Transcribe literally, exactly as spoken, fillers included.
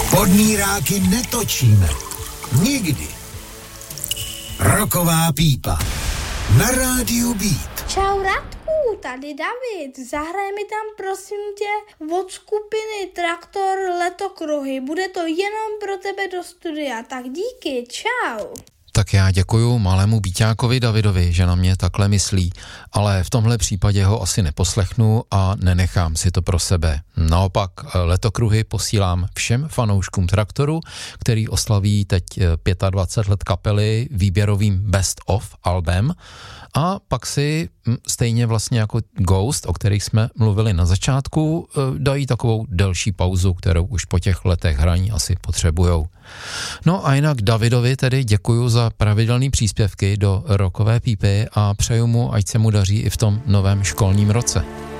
Podmíráky netočíme. Nikdy. Roková pípa. Na rádiu Beat. Čau Radku, tady David. Zahraj mi tam prosím tě od skupiny Traktor Letokruhy. Bude to jenom pro tebe do studia. Tak díky, čau. Tak já děkuju malému Bíťákovi Davidovi, že na mě takhle myslí, ale v tomhle případě ho asi neposlechnu a nenechám si to pro sebe. Naopak Letokruhy posílám všem fanouškům Traktoru, který oslaví teď dvacet pět let kapely výběrovým Best of albem, a pak si stejně vlastně jako Ghost, o kterých jsme mluvili na začátku, dají takovou delší pauzu, kterou už po těch letech hraní asi potřebujou. No a jinak Davidovi tedy děkuju za pravidelné příspěvky do Rockové pípy a přeju mu, ať se mu daří i v tom novém školním roce.